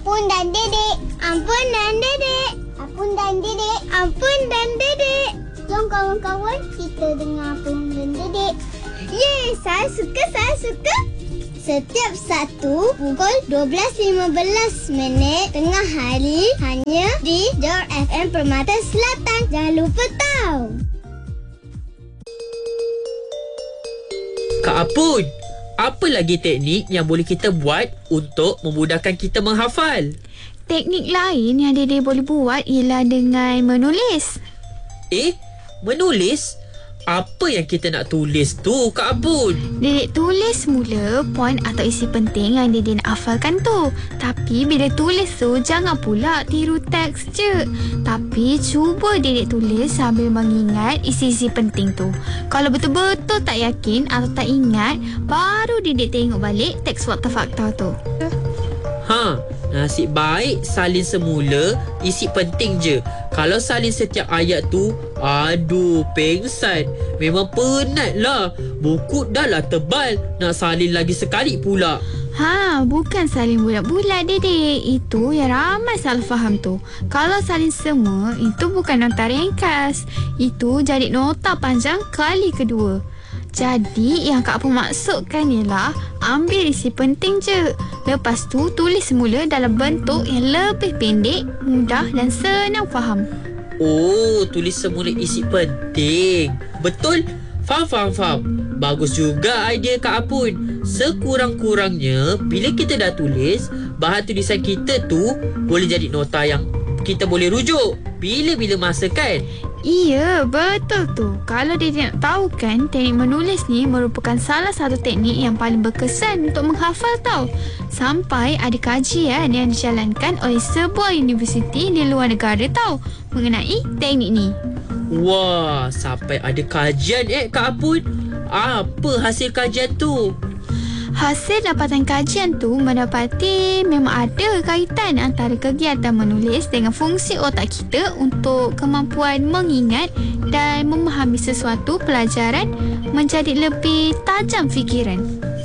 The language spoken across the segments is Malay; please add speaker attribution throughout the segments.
Speaker 1: Apun dan dedek. Ampun dan dedek. Apun dan dedek. Ampun dan dedek. Jom kawan-kawan kita dengar Apun dan dedek. Yeay, saya suka. Setiap Sabtu pukul 12.15 tengah hari hanya di Jor FM Permata Selatan. Jangan lupa tahu.
Speaker 2: Kak Apun, apa lagi teknik yang boleh kita buat untuk memudahkan kita menghafal?
Speaker 3: Teknik lain yang Dede boleh buat ialah dengan menulis.
Speaker 2: Menulis? Apa yang kita nak tulis tu, Kak Apun?
Speaker 3: Dedek tulis mula poin atau isi penting yang Dede nak hafalkan tu. Tapi bila tulis tu, jangan pula tiru teks je. Tapi cuba Dedek tulis sambil mengingat isi-isi penting tu. Kalau betul-betul tak yakin atau tak ingat, baru Dedek tengok balik teks fakta-fakta tu.
Speaker 2: Nasib baik salin semula isi penting je. Kalau salin setiap ayat tu, aduh, pengsan. Memang penat lah. Buku dah lah tebal, nak salin lagi sekali pula.
Speaker 3: Bukan salin bulat-bulat, Dedek. Itu yang ramai salah faham tu. Kalau salin semua, itu bukan nota ringkas. Itu jadi nota panjang kali kedua. Jadi yang Kak Apun maksudkan ialah ambil isi penting je. Lepas tu tulis semula dalam bentuk yang lebih pendek, mudah dan senang faham.
Speaker 2: Tulis semula isi penting. Betul? Faham. Bagus juga idea Kak Apun. Sekurang-kurangnya bila kita dah tulis, bahan tulisan kita tu boleh jadi nota yang kita boleh rujuk bila-bila masa kan?
Speaker 3: Iya, betul tu. Kalau dia nak tahu kan, teknik menulis ni merupakan salah satu teknik yang paling berkesan untuk menghafal tau. Sampai ada kajian yang dijalankan oleh sebuah universiti di luar negara tau mengenai teknik ni.
Speaker 2: Wah, sampai ada kajian Kak Apun. Apa hasil kajian tu?
Speaker 3: Hasil dapatan kajian tu mendapati memang ada kaitan antara kegiatan menulis dengan fungsi otak kita untuk kemampuan mengingat dan memahami sesuatu pelajaran menjadi lebih tajam fikiran.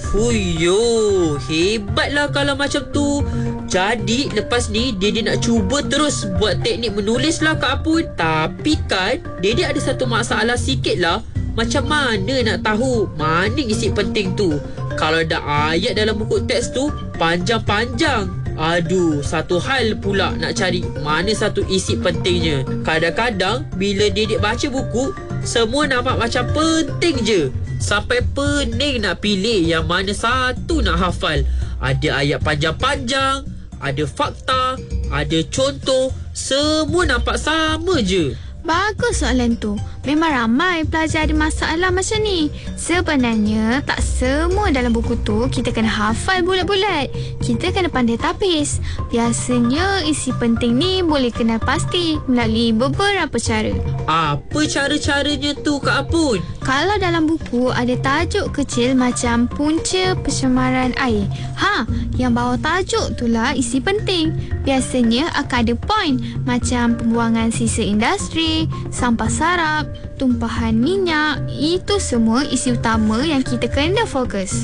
Speaker 2: Fuyo, hebatlah kalau macam tu. Jadi lepas ni Dede nak cuba terus buat teknik menulis lah Kak Apun. Tapi kan Dede ada satu masalah sikit lah. Macam mana nak tahu mana isi penting tu? Kalau dah ayat dalam buku teks tu panjang-panjang. Aduh, satu hal pula nak cari mana satu isi pentingnya. Kadang-kadang bila Dedek baca buku, semua nampak macam penting je. Sampai pening nak pilih yang mana satu nak hafal. Ada ayat panjang-panjang, ada fakta, ada contoh. Semua nampak sama je.
Speaker 3: Bagus soalan tu. Memang ramai pelajar ada masalah macam ni. Sebenarnya tak semua dalam buku tu kita kena hafal bulat-bulat. Kita kena pandai tapis. Biasanya isi penting ni boleh kenal pasti melalui beberapa cara.
Speaker 2: Apa cara-caranya tu Kak Apun?
Speaker 3: Kalau dalam buku ada tajuk kecil macam punca pencemaran air. Yang bawah tajuk itulah isi penting. Biasanya akan ada poin macam pembuangan sisa industri, sampah sarap, tumpahan minyak. Itu semua isi utama yang kita kena fokus.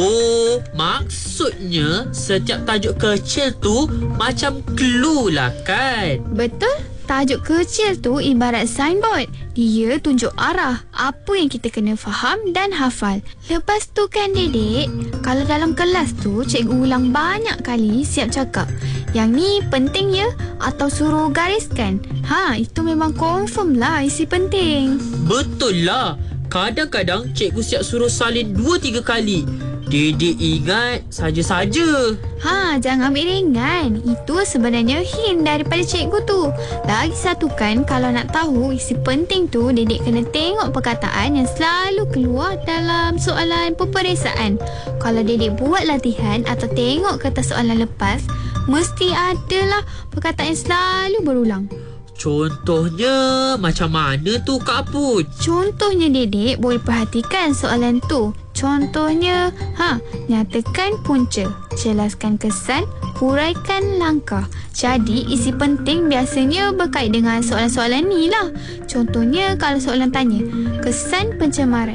Speaker 2: Maksudnya setiap tajuk kecil tu macam clue lah kan?
Speaker 3: Betul. Tajuk kecil tu ibarat signboard. Dia tunjuk arah apa yang kita kena faham dan hafal. Lepas tu kan Dedek, kalau dalam kelas tu cikgu ulang banyak kali siap cakap, yang ni penting ya, atau suruh gariskan. Itu memang confirm lah isi penting.
Speaker 2: Betul lah. Kadang-kadang cikgu siap suruh salin 2-3 kali. Dedek ingat saja-saja.
Speaker 3: Jangan ambil ringan. Itu sebenarnya hint daripada cikgu tu. Lagi satu kan, kalau nak tahu isi penting tu, Dedek kena tengok perkataan yang selalu keluar dalam soalan peperiksaan. Kalau Dedek buat latihan atau tengok kertas soalan lepas, mesti adalah perkataan yang selalu berulang.
Speaker 2: Contohnya macam mana tu Kak Apun?
Speaker 3: Contohnya Dedek boleh perhatikan soalan tu. Contohnya, nyatakan punca, jelaskan kesan, huraikan langkah. Jadi isi penting biasanya berkait dengan soalan-soalan ni lah. Contohnya kalau soalan tanya, kesan pencemaran.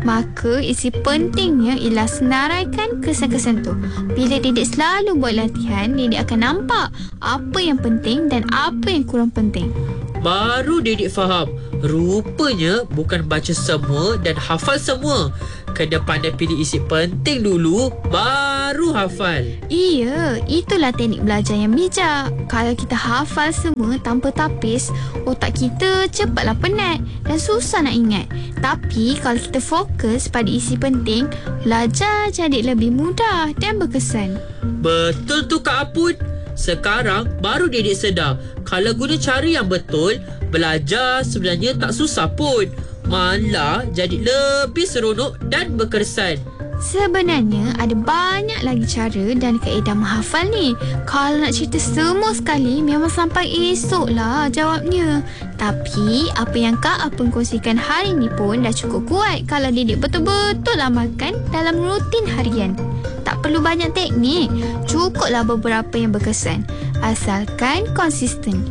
Speaker 3: Maka isi pentingnya ialah senaraikan kesan-kesan tu. Bila Dedek selalu buat latihan, Dedek akan nampak apa yang penting dan apa yang kurang penting.
Speaker 2: Baru Dedek faham. Rupanya bukan baca semua dan hafal semua. Kena pandai pilih isi penting dulu, baru hafal.
Speaker 3: Iya, itulah teknik belajar yang bijak. Kalau kita hafal semua tanpa tapis, otak kita cepatlah penat dan susah nak ingat. Tapi kalau kita fokus pada isi penting, belajar jadi lebih mudah dan berkesan.
Speaker 2: Betul tu Kak Apun. Sekarang baru Dedek sedar, kalau guna cara yang betul, belajar sebenarnya tak susah pun. Malah jadi lebih seronok dan berkesan.
Speaker 3: Sebenarnya ada banyak lagi cara dan kaedah menghafal ni. Kalau nak cerita semua sekali, memang sampai esok lah jawabnya. Tapi apa yang Kak Apun kongsikan hari ni pun dah cukup kuat kalau Dedek betul-betul amalkan dalam rutin harian. Tak perlu banyak teknik, cukuplah beberapa yang berkesan, asalkan konsisten.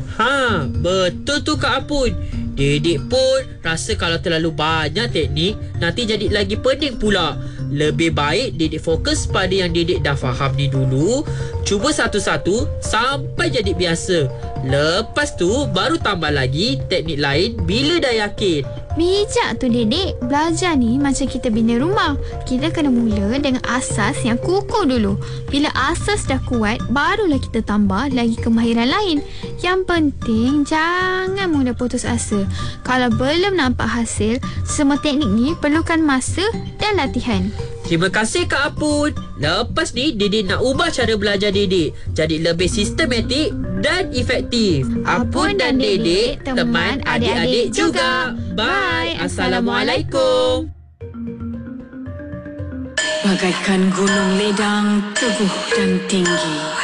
Speaker 2: Betul tu Kak Apun. Dedek pun rasa kalau terlalu banyak teknik, nanti jadi lagi pening pula. Lebih baik Dedek fokus pada yang Dedek dah faham ni dulu. Cuba satu-satu sampai jadi biasa. Lepas tu baru tambah lagi teknik lain bila dah yakin.
Speaker 3: Bijak tu Dedek. Belajar ni macam kita bina rumah. Kita kena mula dengan asas yang kukuh dulu. Bila asas dah kuat, barulah kita tambah lagi kemahiran lain. Yang penting jangan mudah putus asa. Kalau belum nampak hasil, semua teknik ni perlukan masa dan latihan.
Speaker 2: Terima kasih Kak Apun. Lepas ni Dedek nak ubah cara belajar Dedek jadi lebih sistematik dan efektif. Apun dan Dedek, teman adik-adik juga. Bye. Assalamualaikum.
Speaker 4: Bagaikan gunung ledang, teguh dan tinggi.